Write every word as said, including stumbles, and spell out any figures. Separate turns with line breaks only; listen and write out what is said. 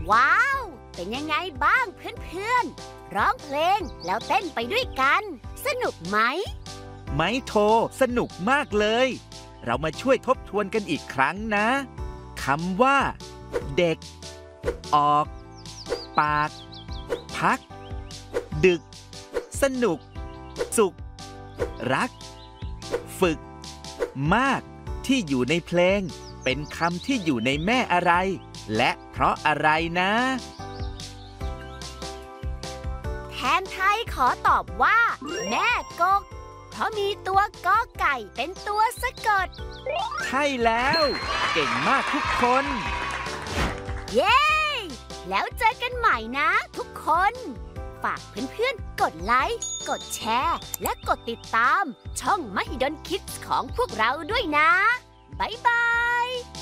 ว้าวเป็นยังไงบ้างเพื่อนๆร้องเพลงแล้วเต้นไปด้วยกันสนุกไหม
ไม้โทสนุกมากเลยเรามาช่วยทบทวนกันอีกครั้งนะคำว่าเด็กออกปากพักดึกสนุกสุขรักฝึกมากที่อยู่ในเพลงเป็นคำที่อยู่ในแม่อะไรและเพราะอะไรนะ
แทนไทยขอตอบว่าแม่กกเพราะมีตัวกอไก่เป็นตัวสะกด
ใช่แล้วเก่งมากทุกคน
เย้แล้วเจอกันใหม่นะทุกคนฝากเพื่อนๆกดไลค์กดแชร์และกดติดตามช่อง Mahidol Kids ของพวกเราด้วยนะบ๊ายบาย